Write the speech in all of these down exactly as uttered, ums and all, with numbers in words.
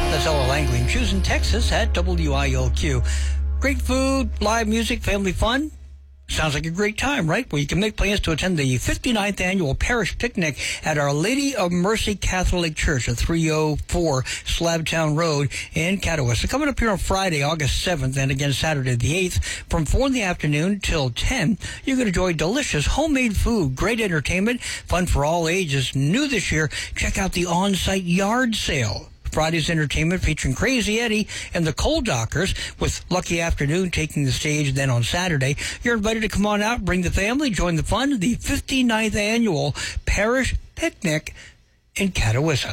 That's Ella Langley, Houston, Texas at W I L Q. Great food, live music, family fun. Sounds like a great time, right? Well, you can make plans to attend the fifty-ninth Annual Parish Picnic at Our Lady of Mercy Catholic Church at three oh four Slabtown Road in Catawissa. Coming up here on Friday, August seventh, and again Saturday the eighth, from four in the afternoon till ten, you're going to enjoy delicious homemade food, great entertainment, fun for all ages. New this year, check out the on-site yard sale. Friday's entertainment featuring Crazy Eddie and the Cold Dockers, with Lucky Afternoon taking the stage. Then on Saturday, you're invited to come on out, bring the family, join the fun, the fifty-ninth Annual Parish Picnic in Catawissa.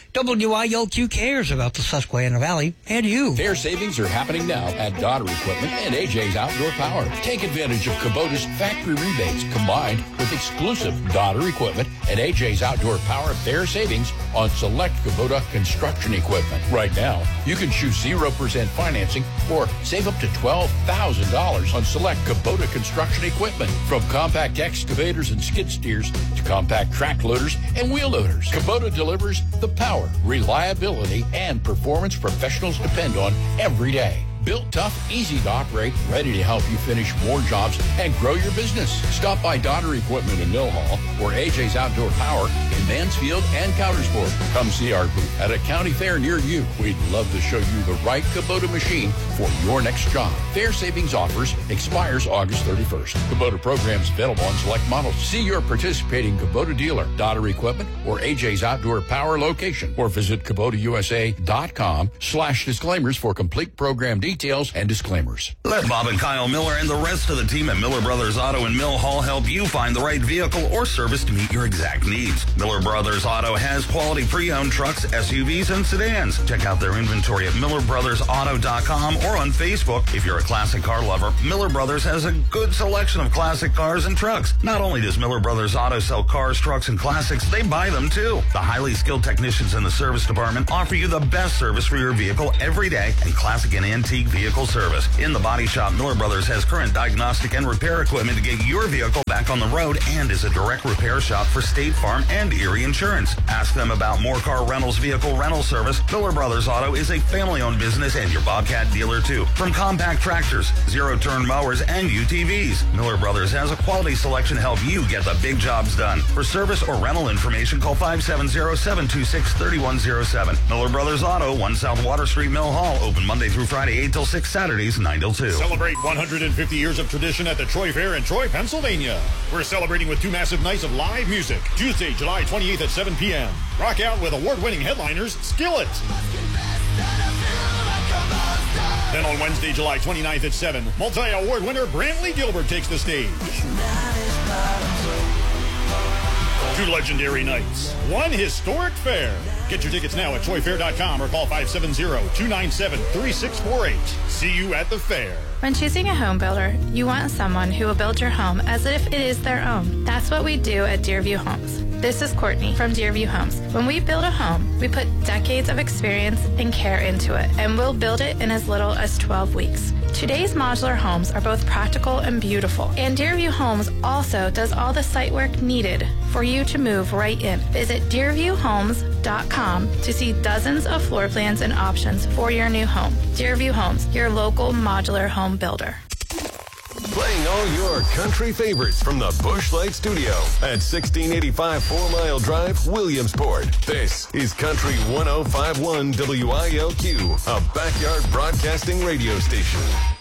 W I L Q cares about the Susquehanna Valley and you. Fair savings are happening now at Donner Equipment and A J's Outdoor Power. Take advantage of Kubota's factory rebates combined with exclusive Donner Equipment and A J's Outdoor Power fair savings on select Kubota construction equipment. Right now, you can choose zero percent financing or save up to twelve thousand dollars on select Kubota construction equipment. From compact excavators and skid steers to compact track loaders and wheel loaders, Kubota delivers the power, reliability, and performance professionals depend on every day. Built tough, easy to operate, ready to help you finish more jobs and grow your business. Stop by Donner Equipment in Mill Hall or A J's Outdoor Power in Mansfield and Countersport. Come see our booth at a county fair near you. We'd love to show you the right Kubota machine for your next job. Fair savings offers expires August thirty-first. Kubota programs available on select models. See your participating Kubota dealer, Donner Equipment, or A J's Outdoor Power location, or visit Kubota U S A dot com slash disclaimers for complete program details. Details and disclaimers. Let Bob and Kyle Miller and the rest of the team at Miller Brothers Auto in Mill Hall help you find the right vehicle or service to meet your exact needs. Miller Brothers Auto has quality pre-owned trucks, S U Vs, and sedans. Check out their inventory at miller brothers auto dot com or on Facebook. If you're a classic car lover, Miller Brothers has a good selection of classic cars and trucks. Not only does Miller Brothers Auto sell cars, trucks, and classics, they buy them too. The highly skilled technicians in the service department offer you the best service for your vehicle every day, and classic and antique vehicle service. In the body shop, Miller Brothers has current diagnostic and repair equipment to get your vehicle back on the road, and is a direct repair shop for State Farm and Erie Insurance. Ask them about More Car Rentals vehicle rental service. Miller Brothers Auto is a family-owned business and your Bobcat dealer too. From compact tractors, zero-turn mowers, and U T Vs, Miller Brothers has a quality selection to help you get the big jobs done. For service or rental information, call five seven zero, seven two six, three one zero seven. Miller Brothers Auto, one South Water Street, Mill Hall, open Monday through Friday, eight till six, Saturdays, nine till two. Celebrate one hundred fifty years of tradition at the Troy Fair in Troy, Pennsylvania. We're celebrating with two massive nights of live music. Tuesday, July twenty-eighth at seven p.m. Rock out with award-winning headliners, Skillet. Then on Wednesday, July twenty-ninth at seven, multi-award winner Brantley Gilbert takes the stage. Two legendary nights, one historic fair. Get your tickets now at troy fair dot com or call five seven zero, two nine seven, three six four eight. See you at the fair. When choosing a home builder, you want someone who will build your home as if it is their own. That's what we do at Deerview Homes. This is Courtney from Deerview Homes. When we build a home, we put decades of experience and care into it, and we'll build it in as little as twelve weeks. Today's modular homes are both practical and beautiful, and Deerview Homes also does all the site work needed for you to move right in. Visit deerview homes dot com to see dozens of floor plans and options for your new home. Deerview Homes, your local modular home builder. Playing all your country favorites from the Busch Light Studio at sixteen eighty-five Four Mile Drive, Williamsport. This is Country one oh five point one W I L Q, a backyard broadcasting radio station.